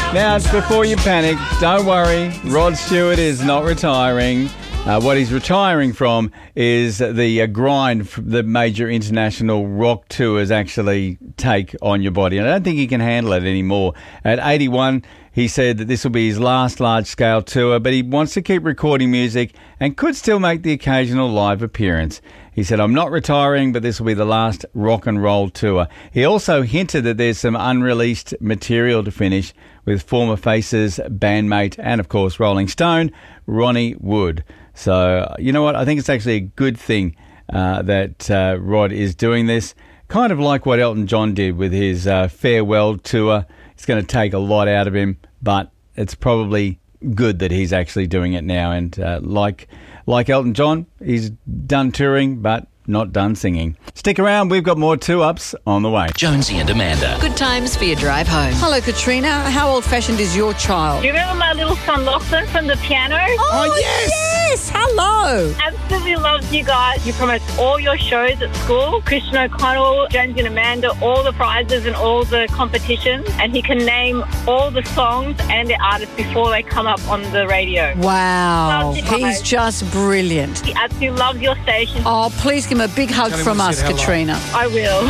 Now, before you panic, don't worry. Rod Stewart is not retiring. What he's retiring from is the grind the major international rock tours actually take on your body. And I don't think he can handle it anymore. At 81, he said that this will be his last large-scale tour, but he wants to keep recording music and could still make the occasional live appearance. He said, I'm not retiring, but this will be the last rock and roll tour. He also hinted that there's some unreleased material to finish with former Faces bandmate and, of course, Rolling Stone, Ronnie Wood. So, you know what? I think it's actually a good thing that Rod is doing this. Kind of like what Elton John did with his farewell tour. It's going to take a lot out of him, but it's probably good that he's actually doing it now. And like Elton John, he's done touring, but not done singing. Stick around, we've got more 2-Ups on the way. Jonesy and Amanda. Good times for your drive home. Hello, Katrina. How old-fashioned is your child? Do you remember my little son Lachlan from the piano? Oh, yes! Hello! Absolutely loves you guys. You promote all your shows at school. Christian O'Connell, Jonesy and Amanda, all the prizes and all the competitions. And he can name all the songs and the artists before they come up on the radio. Wow. Loves you He's guys. just brilliant. He absolutely loves your station. Oh, please give him a big hug from us, Katrina. I will.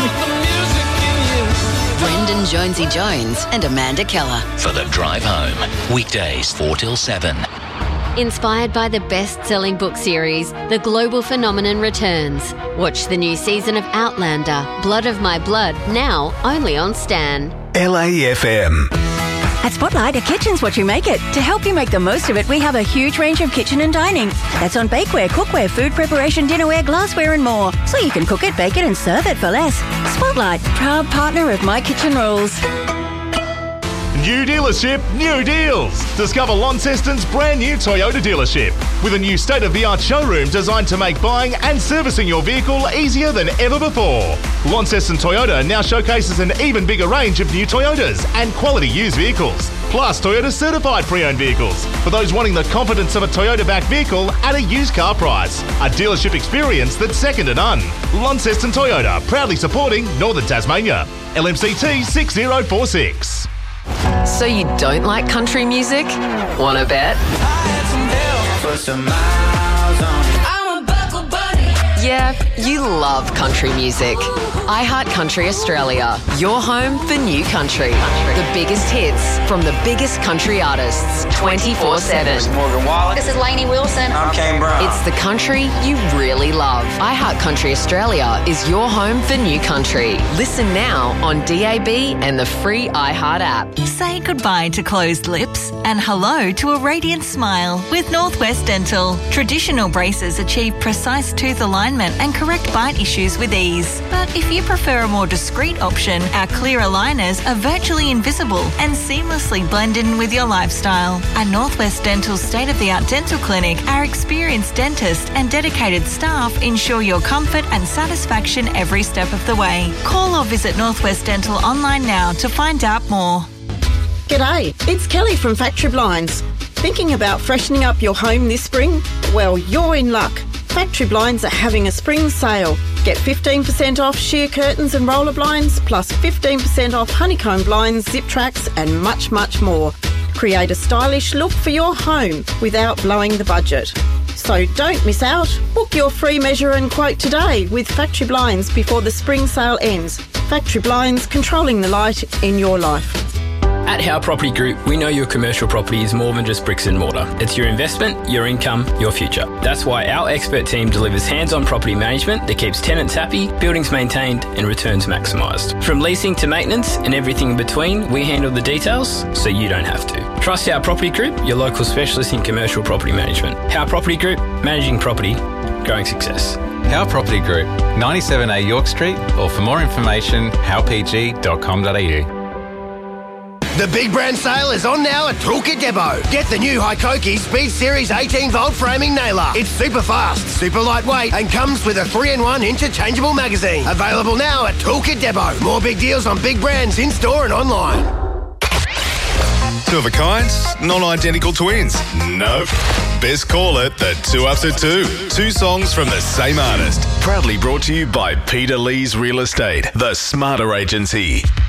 Brendan Jonesy Jones and Amanda Keller. For the drive home. Weekdays 4 till 7. Inspired by the best-selling book series, The Global Phenomenon returns. Watch the new season of Outlander, Blood of My Blood, now only on Stan. LAFM. At Spotlight, a kitchen's what you make it. To help you make the most of it, we have a huge range of kitchen and dining. That's on bakeware, cookware, food preparation, dinnerware, glassware and more. So you can cook it, bake it and serve it for less. Spotlight, proud partner of My Kitchen Rules. New dealership, new deals. Discover Launceston's brand new Toyota dealership with a new state-of-the-art showroom designed to make buying and servicing your vehicle easier than ever before. Launceston Toyota now showcases an even bigger range of new Toyotas and quality used vehicles, plus Toyota certified pre-owned vehicles for those wanting the confidence of a Toyota-backed vehicle at a used car price. A dealership experience that's second to none. Launceston Toyota, proudly supporting Northern Tasmania. LMCT 6046. So you don't like country music? Wanna bet? Yeah, you love country music. iHeart Country Australia, your home for new country. The biggest hits from the biggest country artists, 24/7. Morgan Wallen. This is Lainey Wilson. I'm Kane Brown. It's the country you really love. iHeart Country Australia is your home for new country. Listen now on DAB and the free iHeart app. Say goodbye to closed lips and hello to a radiant smile with Northwest Dental. Traditional braces achieve precise tooth alignment and correct bite issues with ease. But if you prefer a more discreet option, our clear aligners are virtually invisible and seamlessly blend in with your lifestyle. At Northwest Dental's state-of-the-art dental clinic, our experienced dentists and dedicated staff ensure your comfort and satisfaction every step of the way. Call or visit Northwest Dental online now to find out more. G'day, it's Kelly from Factory Blinds. Thinking about freshening up your home this spring? Well, you're in luck. Factory Blinds are having a spring sale. Get 15% off sheer curtains and roller blinds, plus 15% off honeycomb blinds, zip tracks and much, much more. Create a stylish look for your home without blowing the budget. So don't miss out. Book your free measure and quote today with Factory Blinds before the spring sale ends. Factory Blinds, controlling the light in your life. At Howe Property Group, we know your commercial property is more than just bricks and mortar. It's your investment, your income, your future. That's why our expert team delivers hands-on property management that keeps tenants happy, buildings maintained and returns maximised. From leasing to maintenance and everything in between, we handle the details so you don't have to. Trust Howe Property Group, your local specialist in commercial property management. Howe Property Group, managing property, growing success. Howe Property Group, 97A York Street, or for more information, howepg.com.au. The big brand sale is on now at Toolkit Depot. Get the new Hikoki Speed Series 18-volt framing nailer. It's super fast, super lightweight, and comes with a 3-in-1 interchangeable magazine. Available now at Toolkit Depot. More big deals on big brands in-store and online. Two of a kind, non-identical twins. Nope. Best call it the 2-Ups at 2. Two songs from the same artist. Proudly brought to you by Peter Lee's Real Estate, the Smarter Agency.